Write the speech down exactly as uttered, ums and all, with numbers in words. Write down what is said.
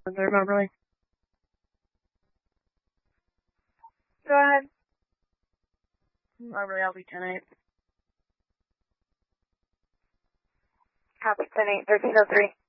There, Moberly. Go ahead. Moberly, I'll be ten eight. Copy ten eight, thirteen oh three.